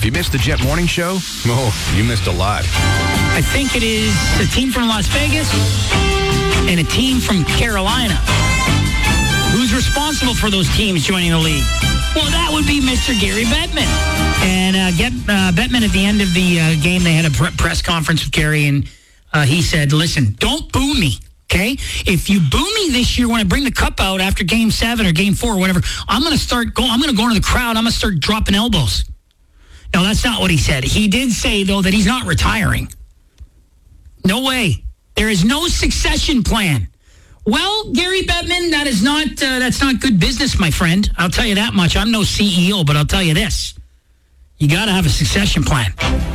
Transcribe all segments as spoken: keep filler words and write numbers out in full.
you missed the Jet Morning Show, oh, you missed a lot. I think it is a team from Las Vegas and a team from Carolina. Who's responsible for those teams joining the league? Well, that would be Mister Gary Bettman. And uh, get uh, Bettman at the end of the uh, game, they had a pre- press conference with Gary, and uh, he said, listen, don't boo me, okay? If you boo me this year when I bring the cup out after game seven or game four or whatever, I'm going to start going, I'm going to go into the crowd, I'm going to start dropping elbows. No, that's not what he said. He did say, though, that he's not retiring. No way. There is no succession plan. Well, Gary Bettman, that is not uh, that's not good business, my friend. I'll tell you that much. I'm no C E O, but I'll tell you this. You got to have a succession plan.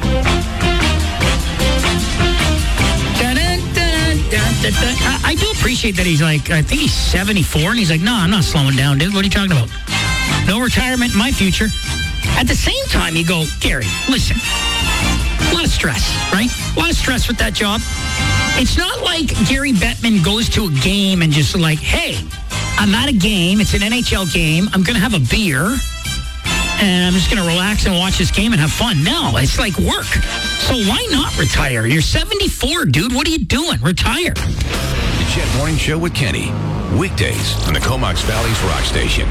I, I do appreciate that he's like, I think he's seventy-four, and he's like, no, I'm not slowing down, dude. What are you talking about? No retirement in my future. At the same time, you go, Gary, listen, a lot of stress, right? A lot of stress with that job. It's not like Gary Bettman goes to a game and just like, hey, I'm at a game. It's an N H L game. I'm going to have a beer, and I'm just going to relax and watch this game and have fun. No, it's like work. So why not retire? You're seventy-four, dude. What are you doing? Retire. The Jet Morning Show with Kenny. Weekdays on the Comox Valley's Rock Station.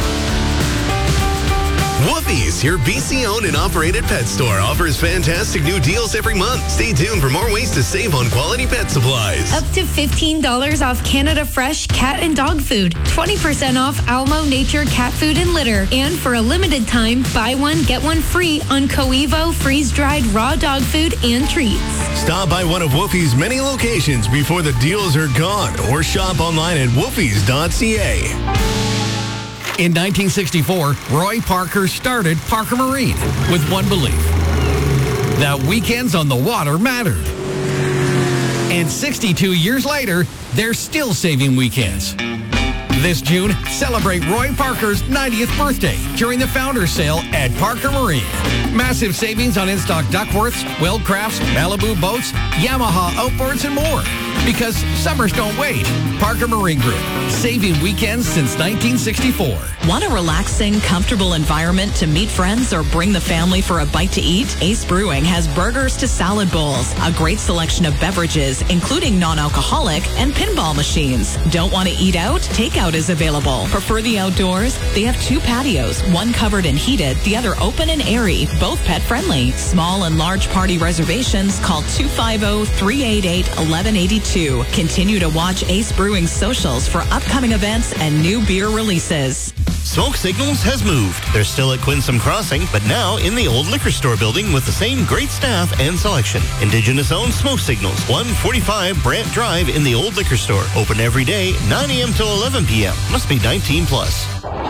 Woofie's, your B C-owned and operated pet store, offers fantastic new deals every month. Stay tuned for more ways to save on quality pet supplies. Up to fifteen dollars off Canada Fresh cat and dog food. twenty percent off Almo Nature cat food and litter. And for a limited time, buy one, get one free on Coevo freeze-dried raw dog food and treats. Stop by one of Woofie's many locations before the deals are gone, or shop online at woofies dot c a. In nineteen sixty-four, Roy Parker started Parker Marine with one belief, that weekends on the water mattered. And sixty-two years later, they're still saving weekends. This June, celebrate Roy Parker's ninetieth birthday during the Founders Sale at Parker Marine. Massive savings on in-stock Duckworths, Wildcrafts, Malibu boats, Yamaha outboards, and more. Because summers don't wait. Parker Marine Group, saving weekends since nineteen sixty-four. Want a relaxing, comfortable environment to meet friends or bring the family for a bite to eat? Ace Brewing has burgers to salad bowls, a great selection of beverages, including non-alcoholic, and pinball machines. Don't want to eat out? Takeout is available. Prefer the outdoors? They have two patios, one covered and heated, the other open and airy, both pet-friendly. Small and large party reservations, call two five zero, three eight eight, one one eight two. Continue to watch Ace Brewing's socials for upcoming events and new beer releases. Smoke Signals has moved. They're still at Quinsam Crossing, but now in the old liquor store building with the same great staff and selection. Indigenous-owned Smoke Signals, one forty-five Brant Drive in the old liquor store. Open every day, nine a.m. till eleven p.m. Must be nineteen plus.